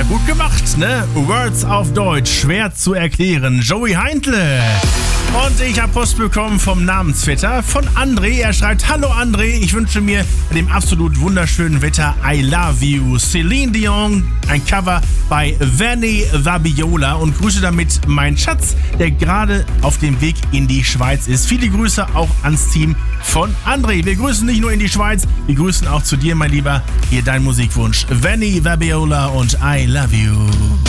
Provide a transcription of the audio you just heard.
gut gemacht, ne? Words auf Deutsch, schwer zu erklären. Joey Heindle. Und ich habe Post bekommen vom Namensvetter von André. Er schreibt: Hallo André, ich wünsche mir bei dem absolut wunderschönen Wetter I Love You. Celine Dion, ein Cover bei Vanny Vabiola, und grüße damit meinen Schatz, der gerade auf dem Weg in die Schweiz ist. Viele Grüße auch ans Team von André. Wir grüßen nicht nur in die Schweiz, wir grüßen auch zu dir, mein Lieber. Hier dein Musikwunsch: Vanny Vabiola und I Love You.